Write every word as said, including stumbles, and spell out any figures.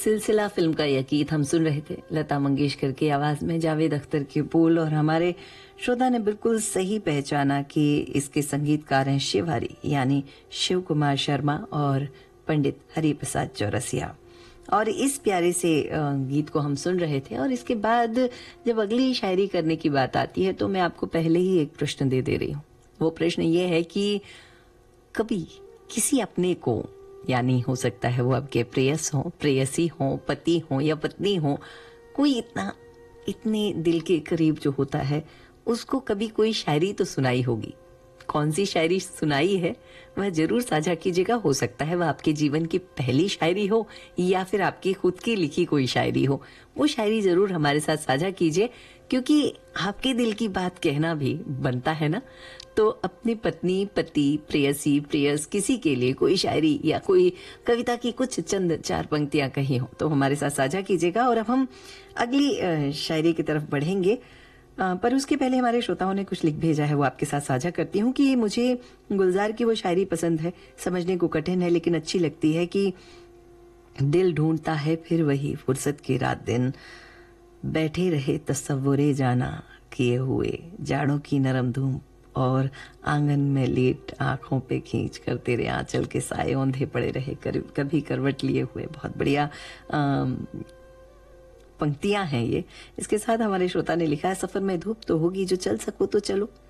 सिलसिला फिल्म का यह गीत हम सुन रहे थे लता मंगेशकर की आवाज में, जावेद अख्तर के बोल, और हमारे श्रोता ने बिल्कुल सही पहचाना कि इसके संगीतकार हैं शिव हरी यानी शिव कुमार शर्मा और पंडित हरि प्रसाद चौरसिया। और इस प्यारे से गीत को हम सुन रहे थे। और इसके बाद जब अगली शायरी करने की बात आती है तो मैं आपको पहले ही एक प्रश्न दे दे रही हूँ। वो प्रश्न ये है कि कभी किसी अपने को, यानी हो सकता है वो आपके प्रेयस हो, प्रेयसी हो, पति हो या पत्नी हो, कोई इतना इतने दिल के करीब जो होता है उसको कभी कोई शायरी तो सुनाई होगी। कौन सी शायरी सुनाई है वह जरूर साझा कीजिएगा। हो सकता है वह आपके जीवन की पहली शायरी हो या फिर आपकी खुद की लिखी कोई शायरी हो। वो शायरी जरूर हमारे साथ साझा कीजिए, क्योंकि आपके दिल की बात कहना भी बनता है ना। तो अपनी पत्नी, पति, प्रेयसी, प्रेयस किसी के लिए कोई शायरी या कोई कविता की कुछ चंद चार पंक्तियां कही हो तो हमारे साथ साझा कीजिएगा। और अब हम अगली शायरी की तरफ बढ़ेंगे, पर उसके पहले हमारे श्रोताओं ने कुछ लिख भेजा है, वो आपके साथ साझा करती हूँ कि मुझे गुलजार की वो शायरी पसंद है, समझने को कठिन है लेकिन अच्छी लगती है कि दिल ढूंढता है फिर वही फुर्सत की रात दिन, बैठे रहे तस्वुरे जाना किए हुए, जाड़ों की नरम धूप और आंगन में लेट आंखों पे खींच कर तेरे आंचल के साए औंधे पड़े रहे, कर, कभी करवट लिए हुए। बहुत बढ़िया पंक्तियां हैं ये। इसके साथ हमारे श्रोता ने लिखा है, सफर में धूप तो होगी, जो चल सको तो चलो,